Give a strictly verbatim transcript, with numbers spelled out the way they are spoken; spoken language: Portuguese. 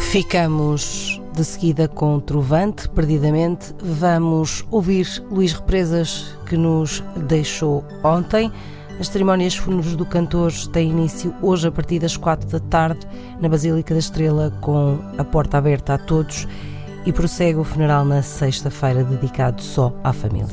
Ficamos de seguida com Trovante, Perdidamente. Vamos ouvir Luís Represas, que nos deixou ontem. As cerimónias fúnebres do cantor têm início hoje a partir das quatro da tarde na Basílica da Estrela, com a porta aberta a todos, e prossegue o funeral na sexta-feira, dedicado só à família.